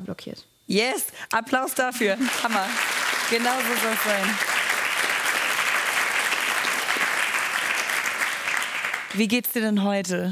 blockiert. Yes, Applaus dafür. Hammer. Genau so soll es sein. Wie geht's dir denn heute?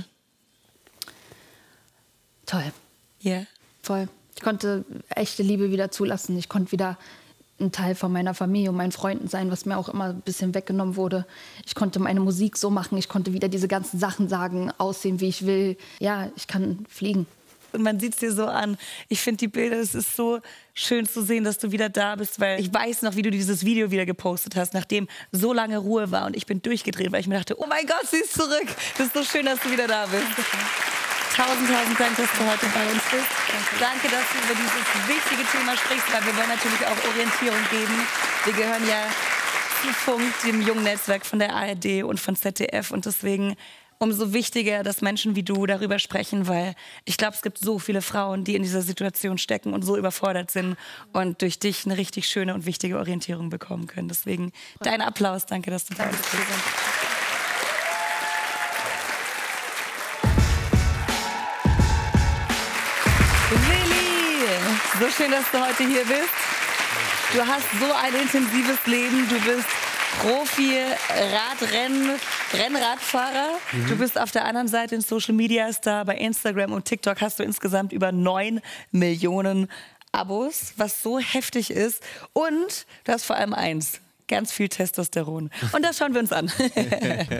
Toll. Ja. Yeah. Voll. Ich konnte echte Liebe wieder zulassen. Ich konnte wieder ein Teil von meiner Familie und meinen Freunden sein, was mir auch immer ein bisschen weggenommen wurde. Ich konnte meine Musik so machen. Ich konnte wieder diese ganzen Sachen sagen, aussehen, wie ich will. Ja, ich kann fliegen. Und man sieht es dir so an. Ich finde die Bilder, es ist so schön zu sehen, dass du wieder da bist, weil ich weiß noch, wie du dieses Video wieder gepostet hast, nachdem so lange Ruhe war. Und ich bin durchgedreht, weil ich mir dachte, oh mein Gott, sie ist zurück. Das ist so schön, dass du wieder da bist. Tausend Dank, dass du heute bei uns bist. Danke, dass du über dieses wichtige Thema sprichst, weil wir wollen natürlich auch Orientierung geben. Wir gehören ja zu Funk, dem jungen Netzwerk von der ARD und von ZDF. Und deswegen umso wichtiger, dass Menschen wie du darüber sprechen, weil ich glaube, es gibt so viele Frauen, die in dieser Situation stecken und so überfordert sind und durch dich eine richtig schöne und wichtige Orientierung bekommen können. Deswegen dein Applaus. Danke, dass du bei uns bist. So schön, dass du heute hier bist. Du hast so ein intensives Leben. Du bist Rennradfahrer. Du bist auf der anderen Seite ein Social-Media-Star. Bei Instagram und TikTok hast du insgesamt über 9 Millionen Abos, was so heftig ist. Und du hast vor allem eins, ganz viel Testosteron. Und das schauen wir uns an.